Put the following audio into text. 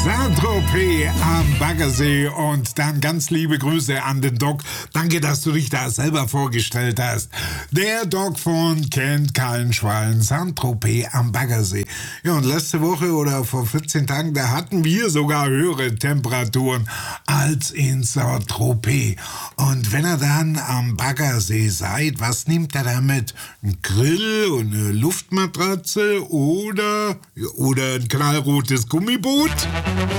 Saint-Tropez am Baggersee und dann ganz liebe Grüße an den Doc. Danke, dass du dich da selber vorgestellt hast. Der Doc von Kennt kein Schwein, Saint-Tropez am Baggersee. Ja, und letzte Woche oder vor 14 Tagen, da hatten wir sogar höhere Temperaturen als in Saint-Tropez. Und wenn ihr dann am Baggersee seid, was nimmt ihr da mit? Ein Grill und eine Luftmatratze oder ein knallrotes Gummiboot?